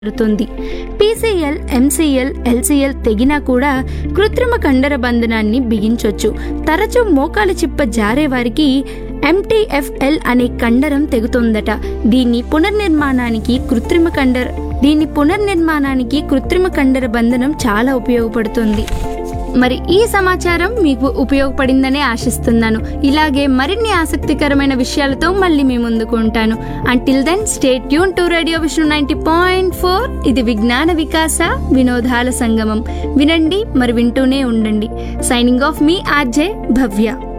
జరుగుతుంది. PCL, MCL, LCL తెగినా కూడా కృత్రిమ కండర బంధనాన్ని బిగించొచ్చు. తరచూ మోకాలి చిప్ప జారే వారికి MTFL అనే కండరం తెగుతుందట. దీన్ని పునర్నిర్మాణానికి కృత్రిమ కండర బంధనం చాలా ఉపయోగపడుతుంది. మరి ఈ సమాచారం మీకు ఉపయోగపడిందనే ఆశిస్తున్నాను. ఇలాగే మరిన్ని ఆసక్తికరమైన విషయాలతో మళ్ళీ మీ ముందుకు ఉంటాను. Until then stay tune to radio Vishnu 90.4. ఇది విజ్ఞాన వికాస వినోదాల సంగమం. వినండి, మరి వింటూనే ఉండండి. సైనింగ్ ఆఫ్ మీ ఆర్జే భవ్య.